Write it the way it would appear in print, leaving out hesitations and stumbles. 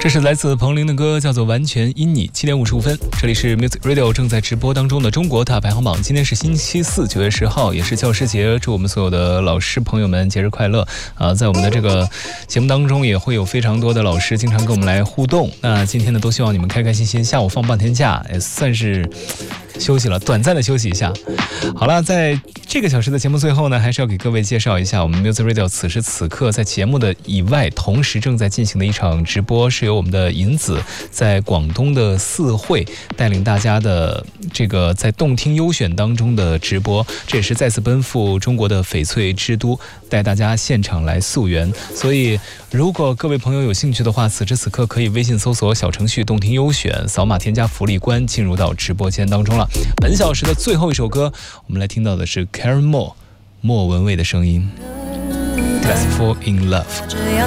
这是来自彭羚的歌，叫做《完全因你》。7点55分，这里是 Music Radio 正在直播当中的中国大排行榜。今天是星期四，9月10号，也是教师节，祝我们所有的老师朋友们节日快乐啊！在我们的这个节目当中，也会有非常多的老师经常跟我们来互动。那今天呢，都希望你们开开心心，下午放半天假，也算是休息了，短暂的休息一下。好了，在这个小时的节目最后呢，还是要给各位介绍一下我们 Music Radio 此时此刻在节目的以外，同时正在进行的一场直播，是由我们的银子在广东的四会带领大家的这个在动听优选当中的直播，这也是再次奔赴中国的翡翠之都，带大家现场来溯源。所以如果各位朋友有兴趣的话，此时此刻可以微信搜索小程序动听优选，扫码添加福利关，进入到直播间当中了。本小时的最后一首歌，我们来听到的是 Karen Moore 莫文蔚的声音， Let's Fall in Love。